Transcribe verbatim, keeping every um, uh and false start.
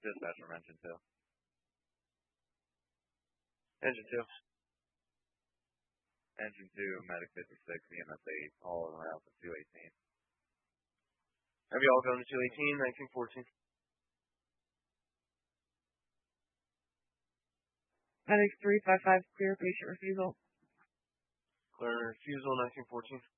dispatch from engine two. Engine two. Engine two, medic fifty-six, E M S eight, all around to two eighteen. Have you all gone to two eighteen, nineteen fourteen? Medic three five five, clear patient refusal. Clear refusal, nineteen fourteen.